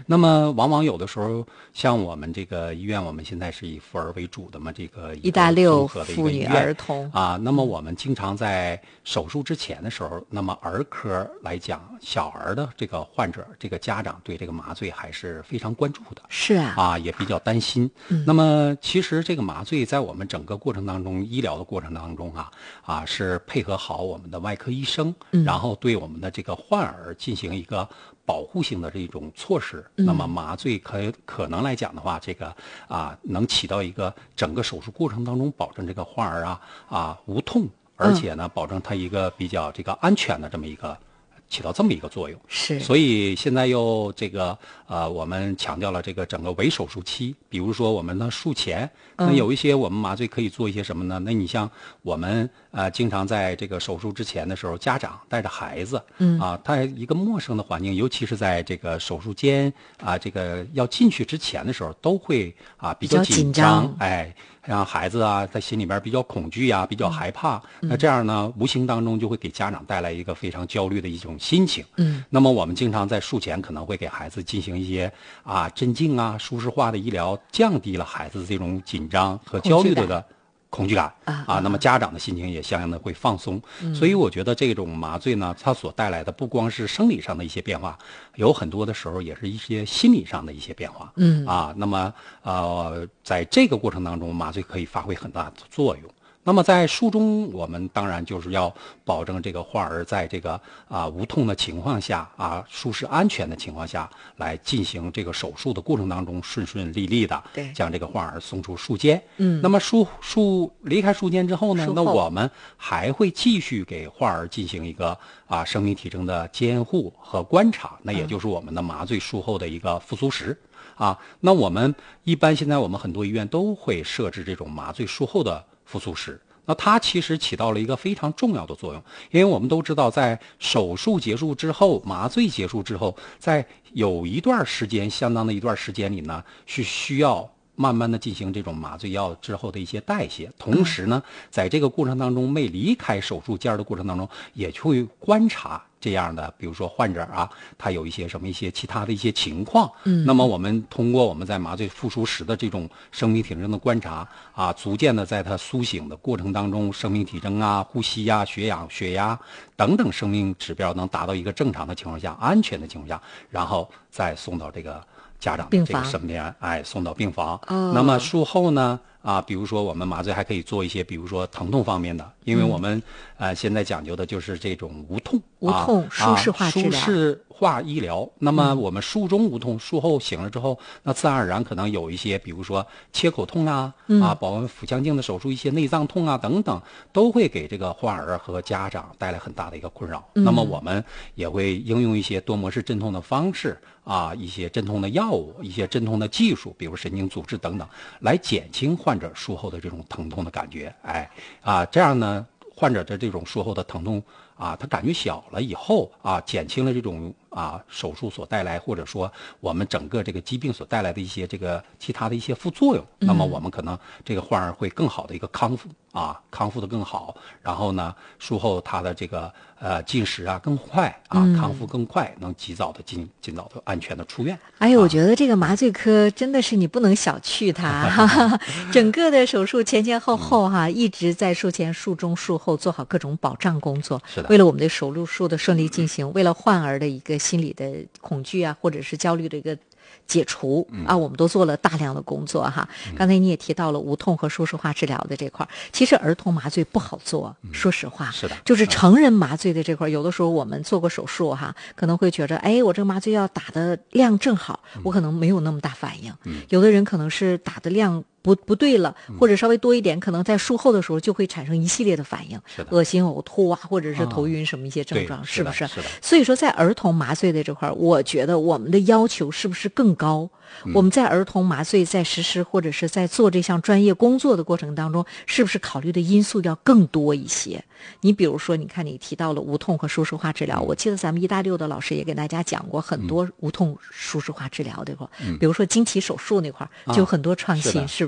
那么往往有的时候，像我们这个医院，我们现在是以妇儿为主的嘛，这个医大六综合的一个妇女医院儿童啊。那么我们经常在手术之前的时候，那么儿科来讲，小儿的这个患者，这个家长对这个麻醉还是非常关注的。 是啊， 也比较担心。那么其实这个麻醉在我们整个过程当中，医疗的过程当中是配合好我们的外科医生，然后对我们的这个患儿进行一个保护性的这种措施。那么麻醉可能来讲的话，这个能起到一个整个手术过程当中保证这个患儿无痛，而且呢保证它一个比较这个安全的这么一个。起到这么一个作用， 是， 所以现在又这个我们强调了这个整个围手术期，比如说我们的术前，那有一些我们麻醉可以做一些什么呢？那你像我们经常在这个手术之前的时候，家长带着孩子，他一个陌生的环境，尤其是在这个手术间这个要进去之前的时候，都会比较紧张，让孩子在心里边比较恐惧比较害怕。那这样呢，无形当中就会给家长带来一个非常焦虑的一种心情。那么我们经常在术前可能会给孩子进行一些镇静舒适化的医疗，降低了孩子这种紧张和焦虑的恐惧感那么家长的心情也相应的会放松。所以我觉得这种麻醉呢，它所带来的不光是生理上的一些变化，有很多的时候也是一些心理上的一些变化。那么在这个过程当中，麻醉可以发挥很大的作用。那么在术中，我们当然就是要保证这个患儿在这个无痛的情况下术式安全的情况下来进行这个手术的过程当中顺顺利利的将这个患儿送出术间。那么离开术间之后呢，那我们还会继续给患儿进行一个生命体征的监护和观察，那也就是我们的麻醉术后的一个复苏时。那我们一般现在我们很多医院都会设置这种麻醉术后的复苏室，那它其实起到了一个非常重要的作用，因为我们都知道，在手术结束之后，麻醉结束之后，在有一段时间，相当的一段时间里呢，是需要慢慢的进行这种麻醉药之后的一些代谢，同时呢，在这个过程当中，没离开手术间的过程当中，也会观察这样的，比如说患者他有一些其他的一些情况。那么我们通过我们在麻醉复苏时的这种生命体征的观察逐渐的在他苏醒的过程当中，生命体征呼吸血氧、血压等等生命指标能达到一个正常的情况下、安全的情况下，然后再送到这个家长的这个身边，送到病房。那么术后呢？比如说我们麻醉还可以做一些，比如说疼痛方面的，因为我们现在讲究的就是这种无痛舒适化治疗、 舒适化医疗。那么我们术中无痛，术后醒了之后，那自然而然可能有一些，比如说切口痛包括腹腔镜的手术一些内脏痛等等，都会给这个患儿和家长带来很大的一个困扰。那么我们也会应用一些多模式镇痛的方式一些镇痛的药物、一些镇痛的技术，比如神经阻滞等等，来减轻患者术后的这种疼痛的感觉。这样呢，患者的这种术后的疼痛他感觉小了以后减轻了这种手术所带来，或者说我们整个这个疾病所带来的一些这个其他的一些副作用。那么我们可能这个患儿会更好的一个康复康复的更好，然后呢，术后他的这个进食更快康复更快，能尽早的安全的出院。 我觉得这个麻醉科真的是你不能小觑它整个的手术前前后后一直在术前、术中、术后做好各种保障工作。 是的， 为了我们的手术的顺利进行，为了患儿的一个心理的恐惧或者是焦虑的一个解除我们都做了大量的工作刚才你也提到了无痛和舒适化治疗的这块，其实儿童麻醉不好做，说实话是的， 就是成人麻醉的这块，有的时候我们做过手术可能会觉得我这个麻醉药打的量正好，我可能没有那么大反应。有的人可能是打的量不对了，或者稍微多一点，可能在术后的时候就会产生一系列的反应，恶心、呕吐或者是头晕什么一些症状，是不是？所以说在儿童麻醉的这块，我觉得我们的要求是不是更高？我们在儿童麻醉在实施或者是在做这项专业工作的过程当中，是不是考虑的因素要更多一些？你比如说，你看你提到了无痛和舒适化治疗，我记得咱们医大6的老师也给大家讲过很多无痛舒适化治疗这块，比如说晶体手术那块就有很多创新，是不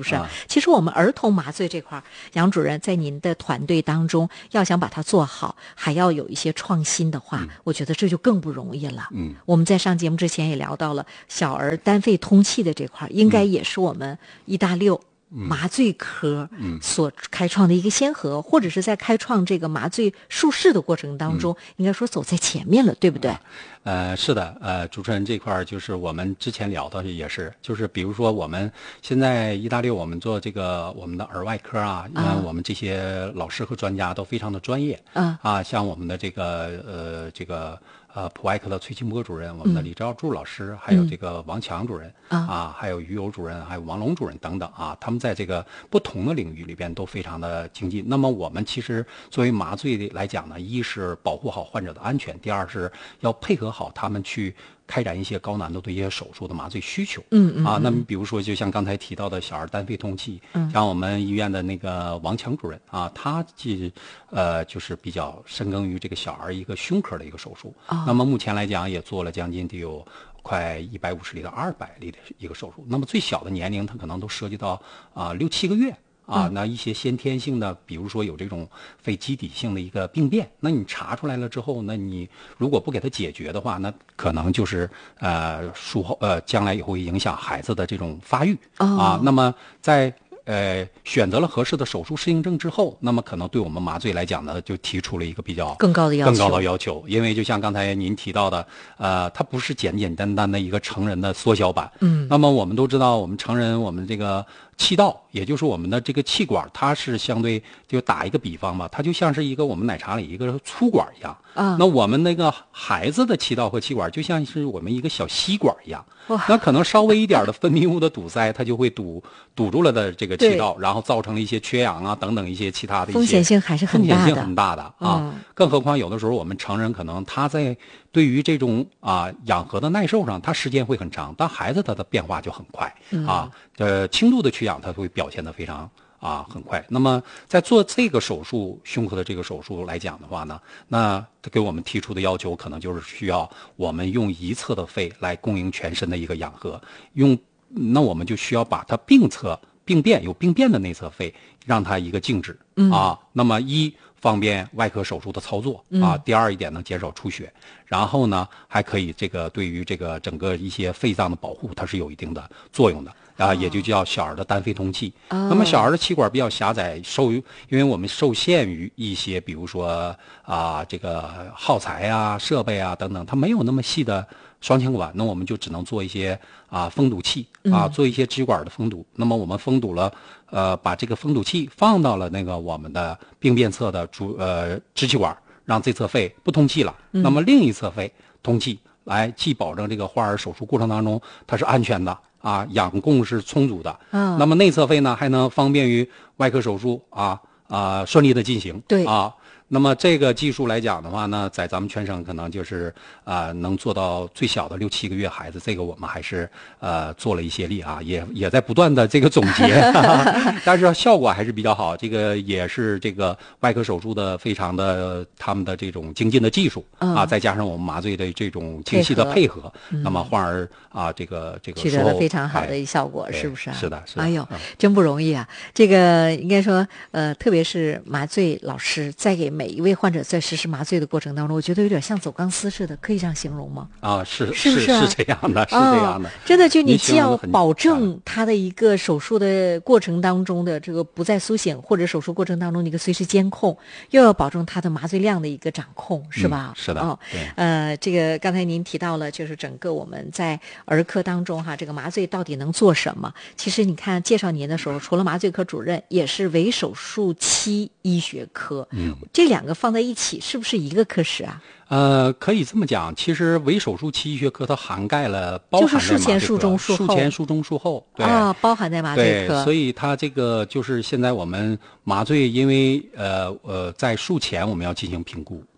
不是？其实我们儿童麻醉这块，杨主任在您的团队当中，要想把它做好，还要有一些创新的话，我觉得这就更不容易了。我们在上节目之前也聊到了小儿单肺通气的这块，应该也是我们医大6麻醉科所开创的一个先河，或者是在开创这个麻醉术室的过程当中，应该说走在前面了，对不对？ 是的，主持人这块就是我们之前聊的也是，就是比如说我们现在医大6我们做这个我们的儿外科啊，因为我们这些老师和专家都非常的专业，像我们的这个普外科的崔清波主任，我们的李兆柱老师，还有这个王强主任还有于友主任，还有王龙主任等等他们在这个不同的领域里边都非常的精进。那么我们其实作为麻醉来讲呢，一是保护好患者的安全，第二是要配合好他们去开展一些高难度的一些手术的麻醉需求。那么比如说就像刚才提到的小儿单肺通气，像我们医院的那个王强主任他就是比较深耕于这个小儿一个胸科的一个手术。那么目前来讲也做了将近得有快150例到200例的一个手术。那么最小的年龄它可能都涉及到6、7个月。那一些先天性的，比如说有这种肺基底性的一个病变，那你查出来了之后，那你如果不给它解决的话，那可能就是术后将来也会影响孩子的这种发育那么在选择了合适的手术适应症之后，那么可能对我们麻醉来讲呢，就提出了一个比较更高的要求。因为就像刚才您提到的，它不是简简单单的一个成人的缩小版。那么我们都知道，我们成人我们这个气道，也就是我们的这个气管，它是相对就打一个比方吧，它就像是一个我们奶茶里一个粗管一样。那我们那个孩子的气道和气管就像是我们一个小吸管一样。那可能稍微一点的分泌物的堵塞，它就会堵住了的这个气道，然后造成了一些缺氧等等一些其他的一些风险性还是很大的。 更何况有的时候我们成人可能他在对于这种氧合的耐受上，他时间会很长，但孩子他的变化就很快轻度的缺氧他会表现得非常很快。那么在做这个手术，胸科的这个手术来讲的话呢，那他给我们提出的要求可能就是需要我们用一侧的肺来供应全身的一个氧合，那我们就需要把它有病变的内侧肺让它一个静止那么方便外科手术的操作第二一点呢，减少出血，然后呢还可以这个对于这个整个一些肺脏的保护，它是有一定的作用的也就叫小儿的单肺通气。那么小儿的气管比较狭窄，因为我们受限于一些比如说这个耗材设备等等，它没有那么细的双腔管，那我们就只能做一些封堵器做一些支管的封堵。那么我们封堵了把这个封堵器放到了那个我们的病变侧的支气管，让这侧肺不通气了，那么另一侧肺通气，来既保证这个患儿手术过程当中它是安全的氧供是充足的那么内侧肺呢还能方便于外科手术顺利的进行。 对那么这个技术来讲的话呢，在咱们全省可能就是能做到最小的6、7个月孩子，这个我们还是做了一些力也在不断的这个总结但是效果还是比较好。这个也是这个外科手术的非常的他们的这种精进的技术再加上我们麻醉的这种精细的配合那么患儿这个取得了非常好的效果是不是是的。 哎呦真不容易这个应该说特别是麻醉老师在给每一位患者在实施麻醉的过程当中，我觉得有点像走钢丝似的，可以这样形容吗？ 是不是这样的，是这样的。 真的，就你既要保证他的一个手术的过程当中的这个不再苏醒，或者手术过程当中你可以随时监控，又要保证他的麻醉量的一个掌控，是吧？ 是的。 这个刚才您提到了，就是整个我们在儿科当中这个麻醉到底能做什么？其实你看介绍您的时候，除了麻醉科主任，也是围手术期医学科。这两个放在一起是不是一个科室可以这么讲，其实围手术期医学科它涵盖了包含在麻醉科， 就是术前、术中、 术后，对包含在麻醉科。 对，所以它这个就是现在我们麻醉，因为在术前我们要进行评估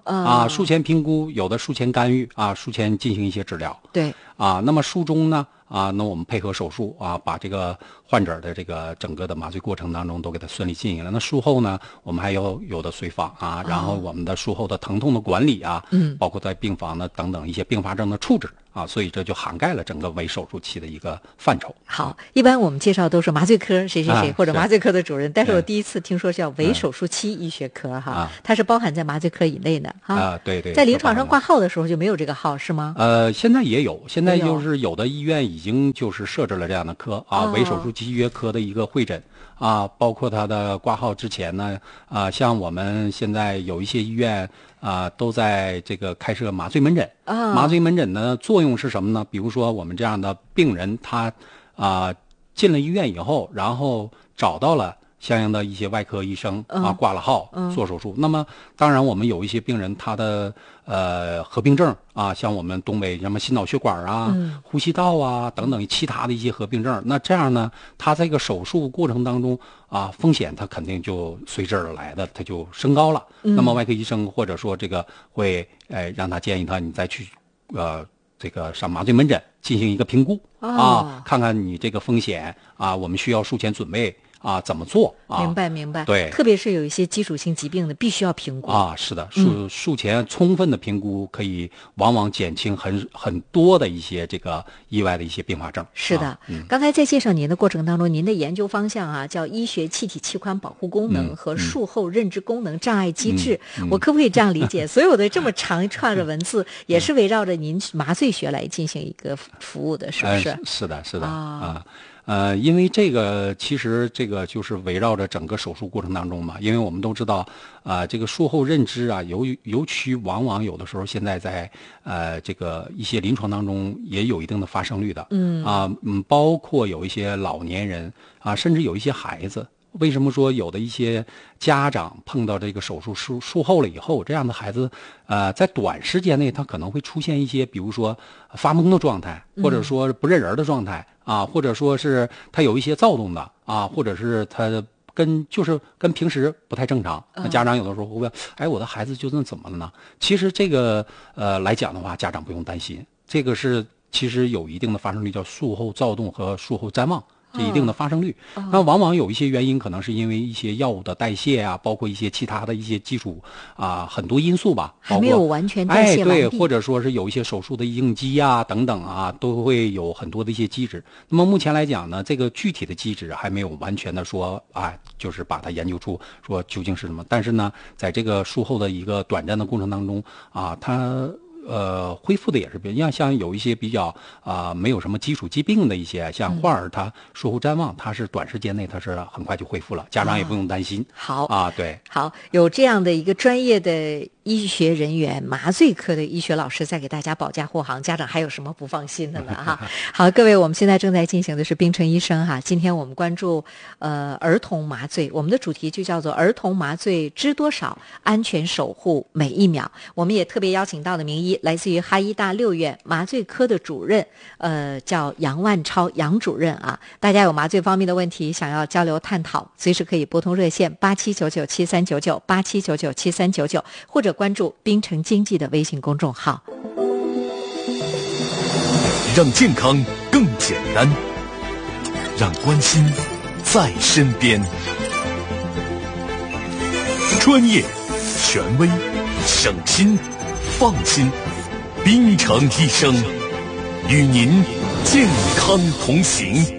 术前评估有的术前干预术前进行一些治疗。 对那么术中呢那我们配合手术把这个患者的这个整个的麻醉过程当中都给他顺利进行了。那术后呢，我们还有的随访然后我们的术后的疼痛的管理包括在病房呢等等一些并发症的处置所以这就涵盖了整个伪手术期的一个范畴。 好，一般我们介绍都是麻醉科谁谁谁或者麻醉科的主任，但是我第一次听说叫伪手术期医学科它是包含在麻醉科以内的对对， 在临床上挂号的时候就没有这个号是吗？ 现在也有，现在就是有的医院已经就是设置了这样的科伪手术期医学科的一个会诊包括它的挂号之前呢像我们现在有一些医院都在这个开设麻醉门诊麻醉门诊的作用是什么呢？比如说我们这样的病人他进了医院以后，然后找到了相应的一些外科医生挂了号做手术。那么当然我们有一些病人他的合并症像我们东北什么心脑血管呼吸道等等其他的一些合并症，那这样呢他这个手术过程当中风险他肯定就随之而来的他就升高了。那么外科医生或者说这个会让他建议他你再去这个上麻醉门诊进行一个评估看看你这个风险我们需要术前准备怎么做明白对， 特别是有一些基础性疾病的必须要评估是的，术前充分的评估可以往往减轻很多的一些这个意外的一些并发症。 是的刚才在介绍您的过程当中，您的研究方向叫医学气体器官保护功能和术后认知功能障碍机制我可不可以这样理解所有的这么长一串的文字也是围绕着您麻醉学来进行一个服务的，是不是？ 是的因为这个其实这个就是围绕着整个手术过程当中嘛，因为我们都知道这个术后认知尤其往往有的时候现在在这个一些临床当中也有一定的发生率的包括有一些老年人甚至有一些孩子。为什么说有的一些家长碰到这个手术术后了以后，这样的孩子在短时间内他可能会出现一些比如说发懵的状态，或者说不认人的状态或者说是他有一些躁动的或者是他跟平时不太正常。那家长有的时候会问我的孩子究竟怎么了呢？其实这个来讲的话，家长不用担心，这个是其实有一定的发生率，叫术后躁动和术后谵妄这一定的发生率那往往有一些原因可能是因为一些药物的代谢包括一些其他的一些基础很多因素吧， 还没有完全代谢完毕对，或者说是有一些手术的应激等等都会有很多的一些机制。那么目前来讲呢，这个具体的机制还没有完全的说就是把它研究出说究竟是什么。但是呢，在这个术后的一个短暂的过程当中它恢复的也是像有一些比较没有什么基础疾病的一些像患儿他术后谵妄，他是短时间内他是很快就恢复了，家长也不用担心。 好对， 好，有这样的一个专业的医学人员，麻醉科的医学老师在给大家保驾护航，家长还有什么不放心的呢好，各位，我们现在正在进行的是冰城医生今天我们关注儿童麻醉，我们的主题就叫做儿童麻醉知多少，安全守护每一秒。我们也特别邀请到的名医来自于哈医大6院麻醉科的主任叫杨万超杨主任大家有麻醉方面的问题想要交流探讨，随时可以拨通热线87997399 87997399，或者关注冰城经济的微信公众号。 让健康更简单，让关心在身边，专业、权威、省心、放心，冰城医生与您健康同行。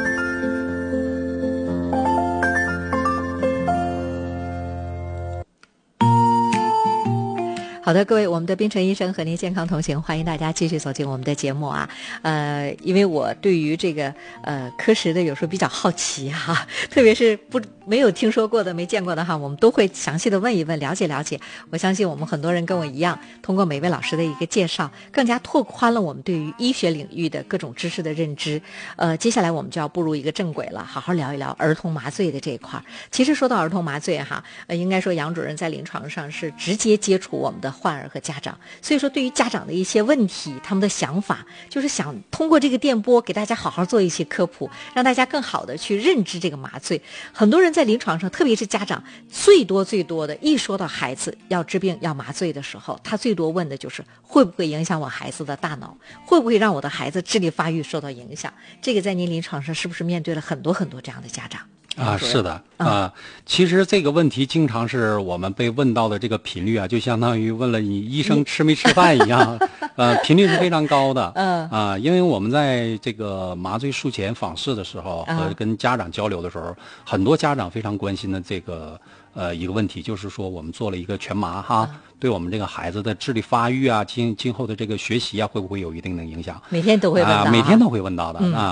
好的，各位，我们的冰城医生和您健康同行，欢迎大家继续走进我们的节目因为我对于这个科室的有时候比较好奇特别是没有听说过的、没见过的我们都会详细的问一问，了解了解。我相信我们很多人跟我一样，通过每位老师的一个介绍，更加拓宽了我们对于医学领域的各种知识的认知。接下来我们就要步入一个正轨了，好好聊一聊儿童麻醉的这一块。其实说到儿童麻醉应该说杨主任在临床上是直接接触我们的患儿和家长。所以说，对于家长的一些问题，他们的想法就是想通过这个电波给大家好好做一些科普，让大家更好的去认知这个麻醉。很多人在临床上，特别是家长，最多的一说到孩子要治病要麻醉的时候，他最多问的就是会不会影响我孩子的大脑，会不会让我的孩子智力发育受到影响。这个在您临床上是不是面对了很多这样的家长？ 是的其实这个问题经常是我们被问到的这个频率啊，就相当于问了你医生吃没吃饭一样，频率是非常高的。因为我们在这个麻醉术前访视的时候和跟家长交流的时候，很多家长非常关心的这个一个问题，就是说我们做了一个全麻哈，对我们这个孩子的智力发育啊，今后的这个学习啊，会不会有一定的影响？ 每天都会问到每天都会问到的